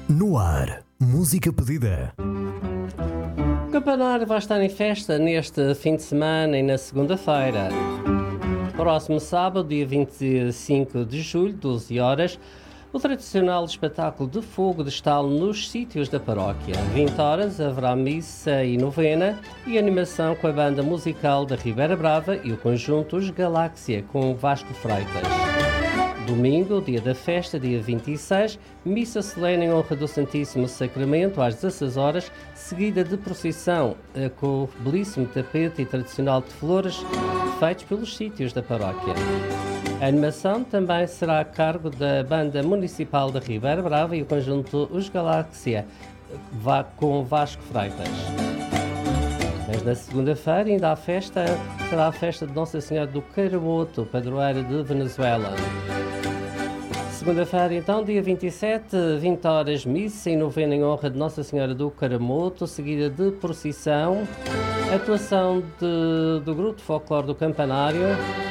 No ar, música pedida. O Campanário vai estar em festa neste fim de semana e na segunda-feira. Próximo sábado, dia 25 de julho, 12 horas, o tradicional espetáculo de fogo de estalo nos sítios da paróquia. 20 horas haverá missa e novena e animação com a banda musical da Ribeira Brava e o conjunto Os Galáxia com o Vasco Freitas. Domingo, dia da festa, dia 26, missa solene em honra do Santíssimo Sacramento às 16 horas, seguida de procissão com o belíssimo tapete e tradicional de flores feitos pelos sítios da paróquia. A animação também será a cargo da Banda Municipal da Ribeira Brava e o conjunto Os Galáxia com o Vasco Freitas. Mas na segunda-feira ainda há festa, será a festa de Nossa Senhora do Caramoto, padroeira de Venezuela. Segunda-feira, então, dia 27, 20 horas, missa e novena em honra de Nossa Senhora do Caramoto, seguida de procissão, atuação do grupo de folclore do Campanário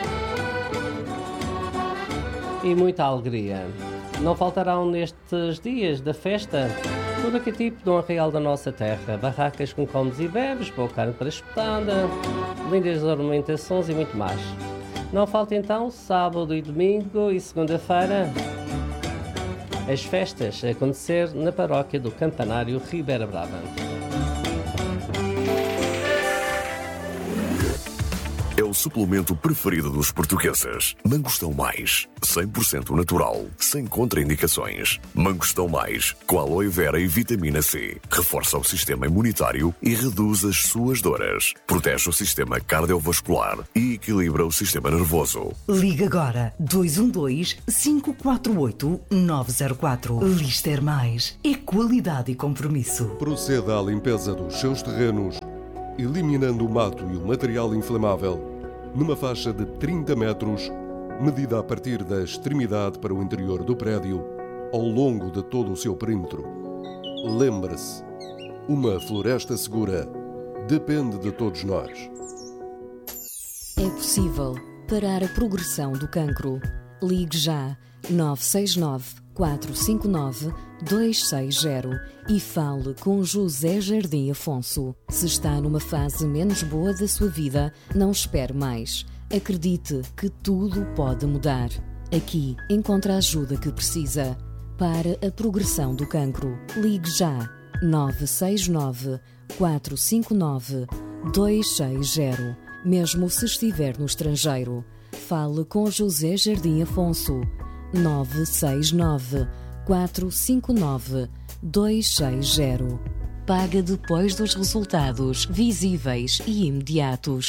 e muita alegria. Não faltarão nestes dias da festa todo aquele tipo de um arraial da nossa terra, barracas com comes e bebes, boa carne para espetada, lindas ornamentações e muito mais. Não falta então sábado e domingo e segunda-feira as festas a acontecer na paróquia do Campanário Ribeira Brava. É o suplemento preferido dos portugueses. Mangostão Mais, 100% natural, sem contraindicações. Mangostão Mais, com aloe vera e vitamina C. Reforça o sistema imunitário e reduz as suas dores. Protege o sistema cardiovascular e equilibra o sistema nervoso. Liga agora 212-548-904. Lister Mais é qualidade e compromisso. Proceda à limpeza dos seus terrenos, eliminando o mato e o material inflamável numa faixa de 30 metros, medida a partir da extremidade para o interior do prédio, ao longo de todo o seu perímetro. Lembre-se, uma floresta segura depende de todos nós. É possível parar a progressão do cancro. Ligue já 969 459 260 e fale com José Jardim Afonso. Se está numa fase menos boa da sua vida, não espere mais. Acredite que tudo pode mudar. Aqui encontra a ajuda que precisa. Para a progressão do cancro, ligue já 969 459 260. Mesmo se estiver no estrangeiro, fale com José Jardim Afonso. 969 459 260. Paga depois dos resultados visíveis e imediatos.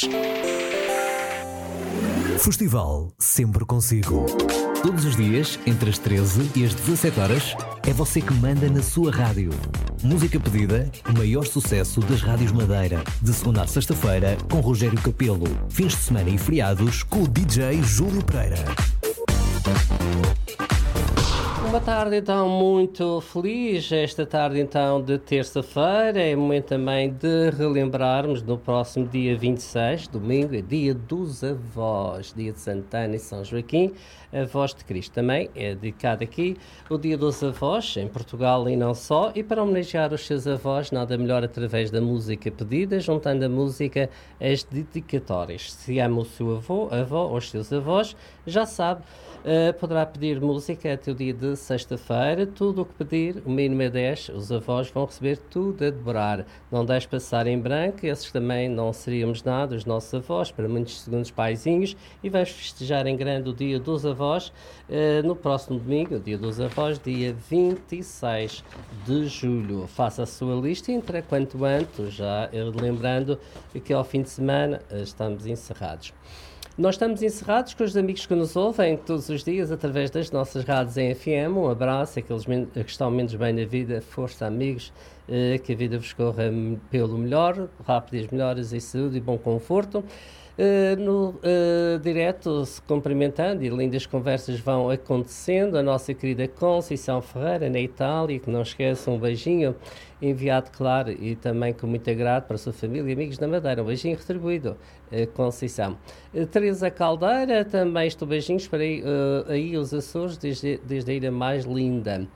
Festival sempre consigo. Todos os dias, entre as 13 e as 17 horas, é você que manda na sua rádio. Música pedida, o maior sucesso das rádios Madeira. De segunda a sexta-feira, com Rogério Capelo. Fins de semana e feriados, com o DJ Júlio Pereira. Uma tarde então muito feliz, esta tarde então de terça-feira, é momento também de relembrarmos no próximo dia 26, domingo, é dia dos avós, dia de Santana e São Joaquim, a voz de Cristo também é dedicado aqui, o dia dos avós em Portugal e não só, e para homenagear os seus avós, nada melhor através da música pedida, juntando a música às dedicatórias. Se ama o seu avó ou os seus avós, já sabe, poderá pedir música até o dia de sexta-feira, tudo o que pedir, o mínimo é 10, os avós vão receber tudo a devorar. Não deixe passar em branco, esses também não seríamos nada, os nossos avós, para muitos segundos paizinhos, e vamos festejar em grande o dia dos avós no próximo domingo, o dia dos avós, dia 26 de julho. Faça a sua lista e entre quanto antes, já lembrando que ao fim de semana estamos encerrados. Nós estamos encerrados com os amigos que nos ouvem todos os dias através das nossas rádios em FM. Um abraço àqueles que estão menos bem na vida. Força, amigos, que a vida vos corra pelo melhor, rápidas melhoras e saúde e bom conforto. No direto, se cumprimentando, e lindas conversas vão acontecendo. A nossa querida Conceição Ferreira, na Itália, que não esqueça, um beijinho enviado, claro, e também com muito agrado para a sua família e amigos da Madeira. Um beijinho retribuído, Conceição. Teresa Caldeira, também estou beijinhos para aí os Açores, desde a ilha mais linda.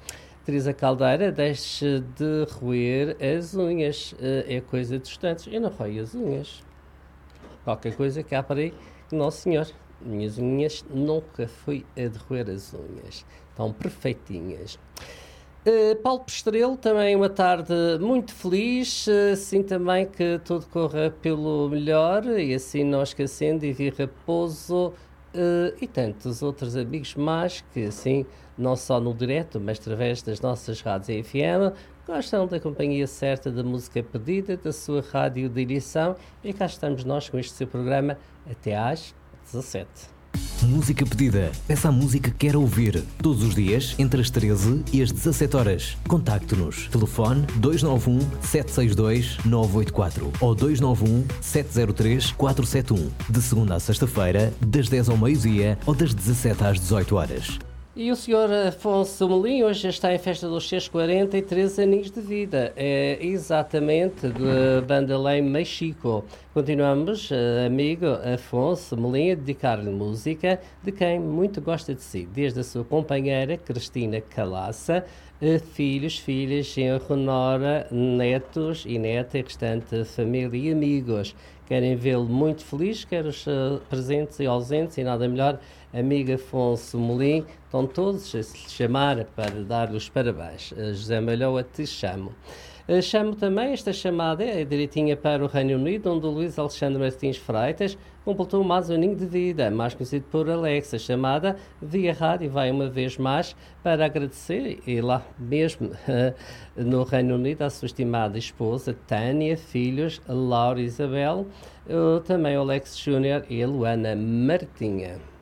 Teresa Caldeira, deixe de roer as unhas. É coisa de estantes. Eu não roio as unhas. Qualquer coisa que há para aí, não senhor. Minhas unhas nunca fui a de roer as unhas. Estão perfeitinhas. Paulo Pestrelo, também uma tarde muito feliz, assim também que tudo corra pelo melhor, e assim não esquecendo Ivi Raposo e tantos outros amigos mais que assim, não só no direto, mas através das nossas rádios FM, gostam da companhia certa da música pedida, da sua rádio de edição, e cá estamos nós com este seu programa até às 17. Música pedida. Peça a música que quer ouvir. Todos os dias, entre as 13 e as 17 horas. Contacte-nos. Telefone 291 762 984 ou 291 703 471. De segunda à sexta-feira, das 10 ao meio-dia ou das 17 às 18 horas. E o Sr. Afonso Melim hoje está em festa dos seus 43 aninhos de vida. É exatamente de Bandalém Mexico. Continuamos, amigo Afonso Melim, a dedicar-lhe música de quem muito gosta de si, desde a sua companheira Cristina Calaça, filhos, filhas, genro, nora, netos e neta, restante família e amigos. Querem vê-lo muito feliz, quer os presentes e ausentes, e nada melhor, amigo Afonso Melim, estão todos a se chamar para dar-lhe os parabéns. José Malhoa, te chamo. Chamo também, esta chamada é direitinha para o Reino Unido, onde o Luís Alexandre Martins Freitas completou mais um aninho de vida, mais conhecido por Alex. A chamada via rádio vai uma vez mais para agradecer, e lá mesmo no Reino Unido, à sua estimada esposa Tânia, filhos Laura e Isabel, também o Alex Júnior e a Luana Martinha.